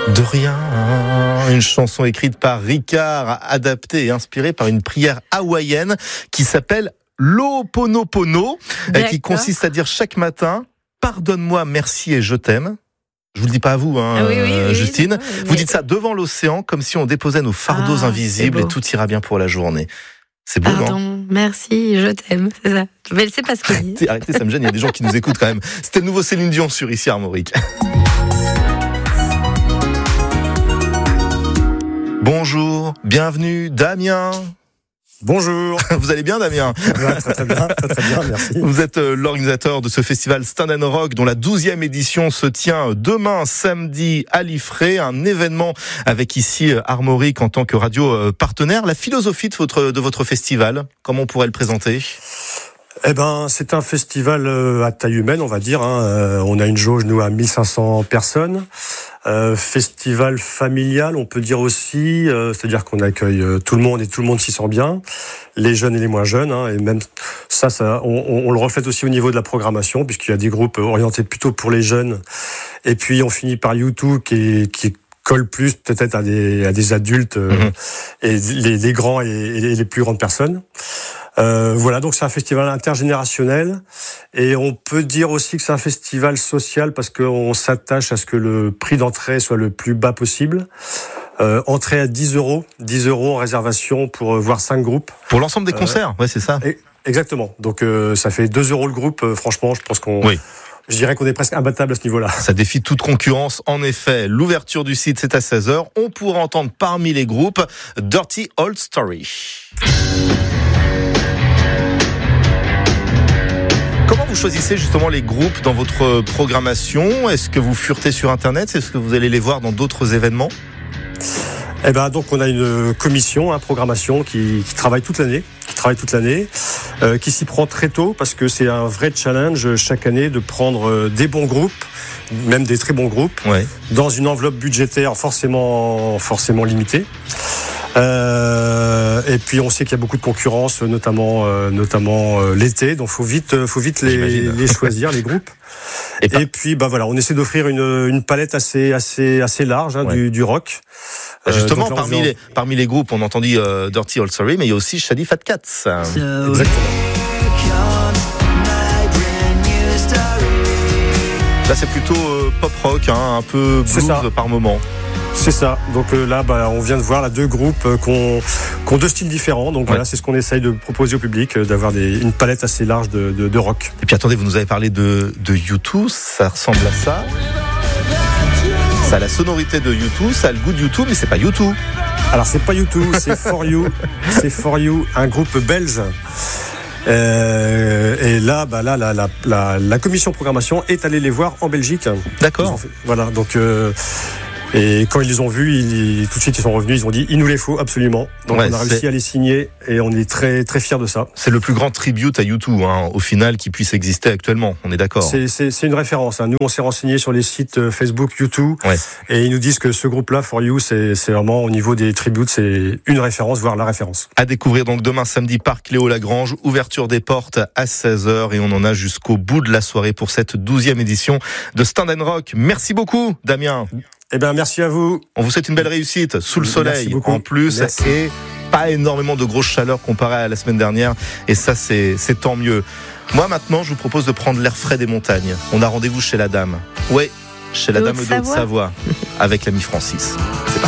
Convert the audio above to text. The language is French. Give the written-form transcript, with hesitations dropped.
De rien, une chanson écrite par Ricard, adaptée et inspirée par une prière hawaïenne qui s'appelle l'Ho'oponopono, qui consiste à dire chaque matin « Pardonne-moi, merci et je t'aime ». Je vous le dis pas à vous, oui, Justine. Vous dites ça devant l'océan, comme si on déposait nos fardeaux invisibles et tout ira bien pour la journée. C'est beau, non ? Merci, je t'aime, c'est ça. Mais c'est pas ce que dit. Arrêtez, ça me gêne, il y a des gens qui nous écoutent quand même. C'était le nouveau Céline Dion sur Ici Armorique. Bonjour, bienvenue, Damien. Bonjour. Vous allez bien, Damien ? Très bien, merci. Vous êtes l'organisateur de ce festival Stand & Rock dont la 12e édition se tient demain, samedi, à Liffré. Un événement avec ici Armorique en tant que radio partenaire. La philosophie de votre festival, comment on pourrait le présenter ? C'est un festival à taille humaine, on va dire. On a une jauge, nous, à 1500 personnes. Festival familial, on peut dire aussi. C'est-à-dire qu'on accueille tout le monde et tout le monde s'y sent bien. Les jeunes et les moins jeunes. Et même ça on le reflète aussi au niveau de la programmation, puisqu'il y a des groupes orientés plutôt pour les jeunes. Et puis, on finit par U2 qui colle plus peut-être à des adultes et les grands et les plus grandes personnes. Donc c'est un festival intergénérationnel et on peut dire aussi que c'est un festival social parce qu'on s'attache à ce que le prix d'entrée soit le plus bas possible. Entrée à 10 €, 10 € en réservation pour voir 5 groupes. Pour l'ensemble des concerts, ouais, c'est ça. Exactement. Donc ça fait 2 € le groupe. Franchement, je pense je dirais qu'on est presque imbattable à ce niveau-là. Ça défie toute concurrence. En effet, l'ouverture du site, c'est à 16h. On pourra entendre parmi les groupes Dirty Old Story. Comment vous choisissez justement les groupes dans votre programmation ? Est-ce que vous furetez sur Internet ? Est-ce que vous allez les voir dans d'autres événements ? Donc on a une commission, programmation qui travaille toute l'année, qui s'y prend très tôt parce que c'est un vrai challenge chaque année de prendre des bons groupes, même des très bons groupes, dans une enveloppe budgétaire forcément limitée. Et puis on sait qu'il y a beaucoup de concurrence, notamment l'été, donc faut vite les choisir les groupes. Et puis on essaie d'offrir une palette assez large du rock. Justement, parmi les groupes, on entendit Dirty Old Story, mais il y a aussi Shady Fat Cats. Exactement. Là, c'est plutôt pop rock, un peu blues par moment. C'est ça. Donc là, on vient de voir deux groupes qui ont deux styles différents. Donc voilà, c'est ce qu'on essaye de proposer au public, d'avoir une palette assez large de rock. Et puis attendez, vous nous avez parlé de U2, ça ressemble à ça. Ça a la sonorité de U2, ça a le goût de U2, mais c'est pas U2. Alors c'est pas U2, c'est For You. C'est For You, un groupe belge. Et là, la commission programmation est allée les voir en Belgique. D'accord. Voilà, donc. Et quand ils les ont vus, tout de suite ils sont revenus, ils ont dit il nous les faut absolument. Donc on a réussi à les signer et on est très très fiers de ça. C'est le plus grand tribute à U2 au final qui puisse exister actuellement, on est d'accord. C'est une référence. Nous on s'est renseigné sur les sites Facebook U2 et ils nous disent que ce groupe-là, For You, c'est vraiment au niveau des tributes, c'est une référence, voire la référence. À découvrir donc demain samedi, Parc Léo Lagrange, ouverture des portes à 16h et on en a jusqu'au bout de la soirée pour cette 12e édition de Stand & Rock. Merci beaucoup Damien. Merci à vous. On vous souhaite une belle réussite sous le soleil. En plus, et pas énormément de grosse chaleur comparée à la semaine dernière. Et ça, c'est tant mieux. Moi, maintenant, je vous propose de prendre l'air frais des montagnes. On a rendez-vous chez la dame. Chez la dame de Haute-Savoie. Avec l'ami Francis. C'est parti.